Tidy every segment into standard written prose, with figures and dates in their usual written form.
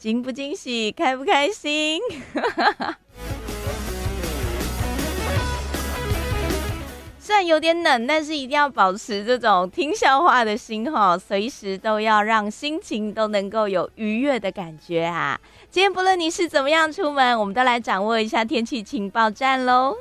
惊不惊喜，开不开心？虽然有点冷，但是一定要保持这种听笑话的心哈，随时都要让心情都能够有愉悦的感觉啊！今天不论你是怎么样出门，我们都来掌握一下天气情报站咯。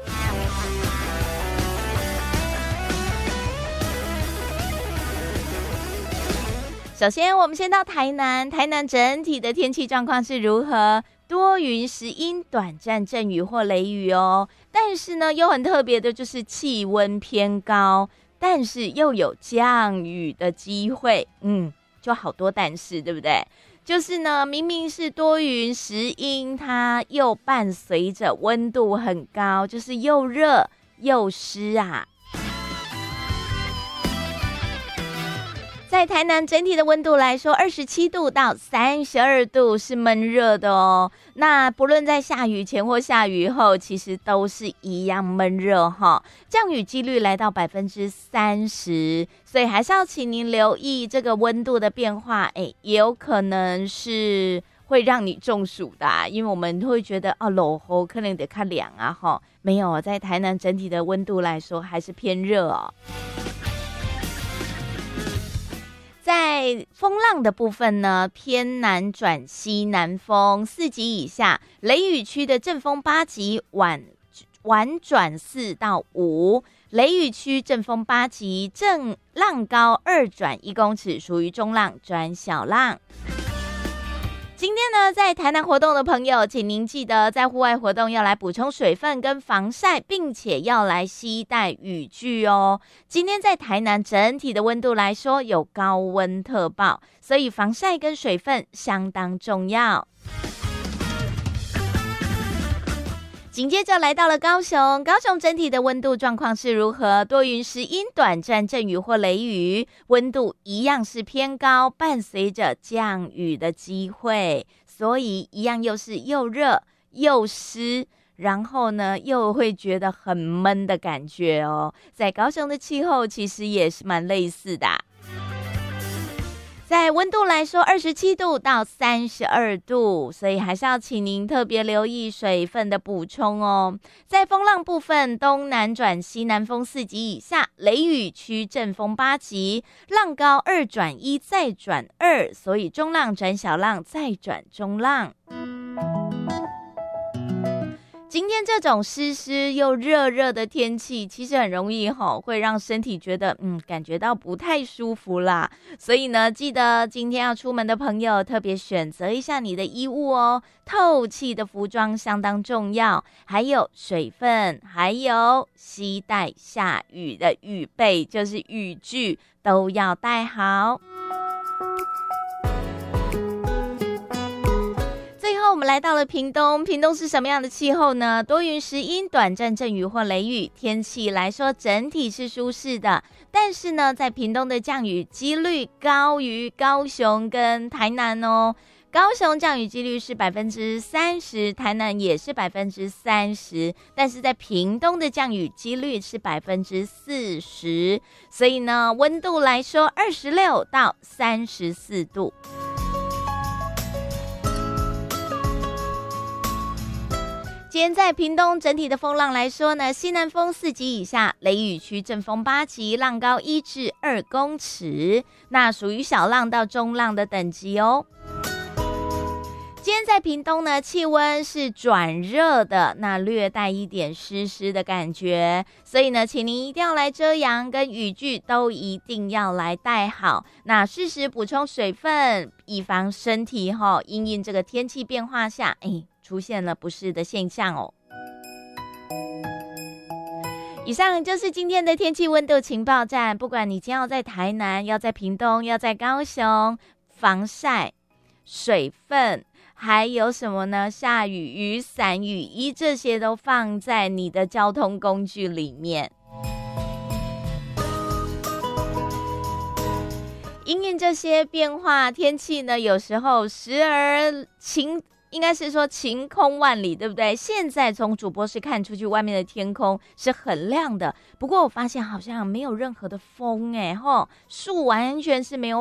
首先我们先到台南，台南整体的天气状况是如何？多云时阴，短暂阵雨或雷雨哦。但是呢，又很特别的就是气温偏高，但是又有降雨的机会。就好多但是，对不对？就是呢，明明是多云时阴，它又伴随着温度很高，就是又热又湿啊。在台南整体的温度来说，27度到32度是闷热的哦。那不论在下雨前或下雨后，其实都是一样闷热哈。降雨几率来到30%，所以还是要请您留意这个温度的变化。也有可能是会让你中暑的因为我们会觉得落雨可能得较凉啊哈。没有，在台南整体的温度来说还是偏热哦。在风浪的部分呢，偏南转西南风4级以下，雷雨区的阵风8级，晚转4到5，雷雨区阵风8级，正浪高2转1公尺，属于中浪转小浪。今天呢，在台南活动的朋友，请您记得在户外活动要来补充水分跟防晒，并且要来携带雨具哦。今天在台南整体的温度来说，有高温特报，所以防晒跟水分相当重要。紧接着来到了高雄，高雄整体的温度状况是如何？多云时阴，短暂阵雨或雷雨，温度一样是偏高，伴随着降雨的机会，所以一样又是又热又湿，然后呢又会觉得很闷的感觉哦。在高雄的气候其实也是蛮类似的在温度来说27度到32度，所以还是要请您特别留意水分的补充哦。在风浪部分，东南转西南风4级以下，雷雨区阵风8级，浪高2转1再转2，所以中浪转小浪再转中浪。今天这种湿湿又热热的天气，其实很容易会让身体觉得感觉到不太舒服啦。所以呢，记得今天要出门的朋友特别选择一下你的衣物哦，透气的服装相当重要，还有水分，还有携带下雨的雨备，就是雨具都要带好。我们来到了屏东，屏东是什么样的气候呢？多云时阴，短暂阵雨或雷雨，天气来说整体是舒适的，但是呢，在屏东的降雨几率高于高雄跟台南哦。高雄降雨几率是30%，台南也是30%，但是在屏东的降雨几率是40%，所以呢，温度来说26到34度。今天在屏东整体的风浪来说呢，西南风4级以下，雷雨区阵风8级，浪高1至2公尺，那属于小浪到中浪的等级哦。今天在屏东呢，气温是转热的，那略带一点湿湿的感觉，所以呢，请您一定要来遮阳跟雨具都一定要来带好，那适时补充水分，以防身体因应这个天气变化下出现了不适的现象哦。以上就是今天的天气温度情报站，不管你今天要在台南，要在屏东，要在高雄，防晒、水分还有什么呢？下雨雨伞、雨衣，这些都放在你的交通工具里面。因应这些变化，天气呢，有时候时而应该是说晴空万里，对不对？现在从主播室看出去，外面的天空是很亮的，不过我发现好像没有任何的风树完全是没有